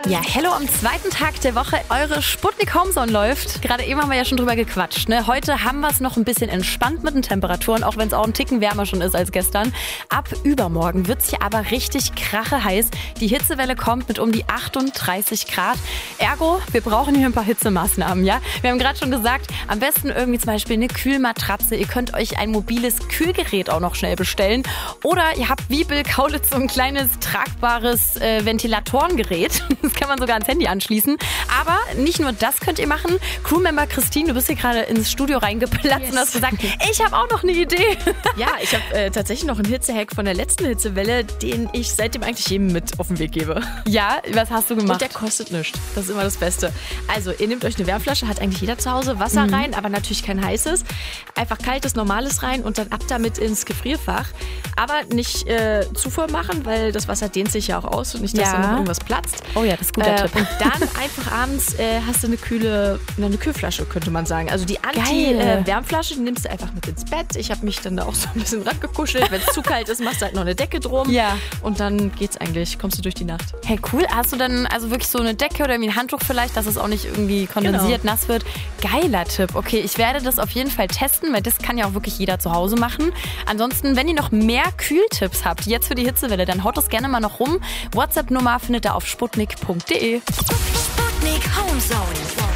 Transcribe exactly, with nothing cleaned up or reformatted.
Ja, hello am zweiten Tag der Woche. Eure Sputnik Homezone läuft. Gerade eben haben wir ja schon drüber gequatscht. Ne? Heute haben wir es noch ein bisschen entspannt mit den Temperaturen, auch wenn es auch ein Ticken wärmer schon ist als gestern. Ab übermorgen wird es hier aber richtig krache heiß. Die Hitzewelle kommt mit um die achtunddreißig Grad. Ergo, wir brauchen hier ein paar Hitzemaßnahmen. Ja? Wir haben gerade schon gesagt, am besten irgendwie zum Beispiel eine Kühlmatratze. Ihr könnt euch ein mobiles Kühlgerät auch noch schnell bestellen. Oder ihr habt wie Bill Kaulitz so ein kleines tragbares äh, Ventilatorengerät. Das kann man sogar ans Handy anschließen. Aber nicht nur das könnt ihr machen. Crewmember Christine, du bist hier gerade ins Studio reingeplatzt yes. und hast gesagt, ich habe auch noch eine Idee. Ja, ich habe äh, tatsächlich noch einen Hitzehack von der letzten Hitzewelle, den ich seitdem eigentlich jedem mit auf den Weg gebe. Ja, was hast du gemacht? Und der kostet nichts. Das ist immer das Beste. Also, ihr nehmt euch eine Wärmflasche, hat eigentlich jeder zu Hause, Wasser mhm. rein, aber natürlich kein heißes. Einfach kaltes, normales rein und dann ab damit ins Gefrierfach. Aber nicht äh, zu voll machen, weil das Wasser dehnt sich ja auch aus und nicht, dass ja. da noch irgendwas platzt. Oh ja, das ist ein guter äh, Tipp. Und dann einfach abends äh, hast du eine kühle, eine Kühlflasche, könnte man sagen. Also die Anti-Wärmflasche, äh, die nimmst du einfach mit ins Bett. Ich habe mich dann da auch so ein bisschen rangekuschelt. Wenn es zu kalt ist, machst du halt noch eine Decke drum. Ja. Und dann geht's eigentlich, kommst du durch die Nacht. Hey, cool. Hast du dann also wirklich so eine Decke oder irgendwie ein Handtuch vielleicht, dass es auch nicht irgendwie kondensiert, genau. nass wird? Geiler Tipp. Okay, ich werde das auf jeden Fall testen, weil das kann ja auch wirklich jeder zu Hause machen. Ansonsten, wenn ihr noch mehr Kühltipps habt, jetzt für die Hitzewelle, dann haut das gerne mal noch rum. WhatsApp-Nummer findet ihr auf sputnik punkt de. Sputnik Homezone.